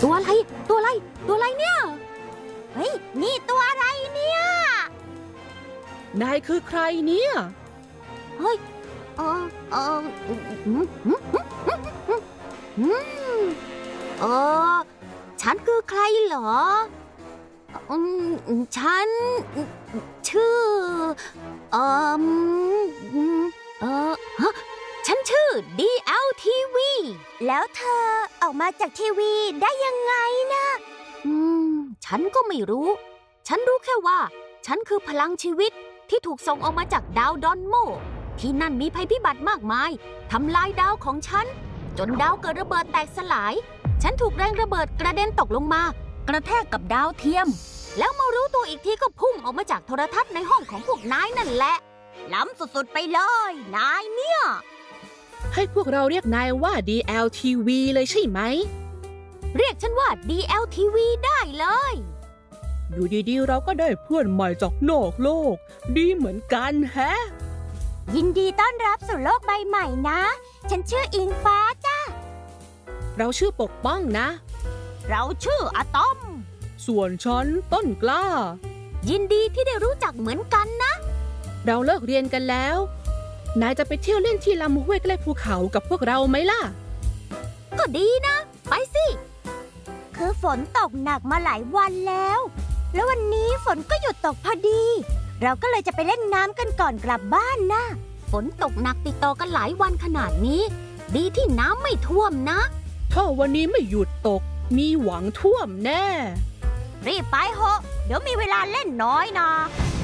ตัวอะไรตัวอะไรตัวอะไรเนี่ยเฮ้ยนี่ตัวอะไรเนี่ยนายคือใครเนี่ยเฮ้ยเออเออเออฉันคือใครเหรอฉันชื่อฮะฉันชื่อ DLTV แล้วเธอออกมาจากทีวีได้ยังไงนะฉันก็ไม่รู้ฉันรู้แค่ว่าฉันคือพลังชีวิตที่ถูกส่งออกมาจากดาวดอนโมที่นั่นมีภัยพิบัติมากมายทำลายดาวของฉันจนดาวเกิดระเบิดแตกสลายฉันถูกแรงระเบิดกระเด็นตกลงมากระแทกกับดาวเทียมแล้วมารู้ตัวอีกทีก็พุ่งออกมาจากโทรทัศน์ในห้องของพวกนายนั่นแหละล้ำสุดๆไปเลยนายเนี่ยให้พวกเราเรียกนายว่า DLTV เลยใช่ไหมเรียกฉันว่า DLTV ได้เลยอยู่ดีๆเราก็ได้เพื่อนใหม่จากนอกโลกดีเหมือนกันแฮะยินดีต้อนรับสู่โลกใบใหม่นะฉันชื่ออิงฟ้าจ้าเราชื่อปกป้องนะเราชื่ออะตอมส่วนฉันต้นกล้ายินดีที่ได้รู้จักเหมือนกันนะเราเลิกเรียนกันแล้วนายจะไปเที่ยวเล่นที่ลำห้วยใกล้ภูเขากับพวกเราไหมล่ะก็ดีนะไปสิคือฝนตกหนักมาหลายวันแล้ววันนี้ฝนก็หยุดตกพอดีเราก็เลยจะไปเล่นน้ำกันก่อนกลับบ้านนะฝนตกหนักติดต่อกันหลายวันขนาดนี้ดีที่น้ำไม่ท่วมนะถ้าวันนี้ไม่หยุดตกมีหวังท่วมแน่รีบไปเหอะเดี๋ยวมีเวลาเล่นน้อยนะ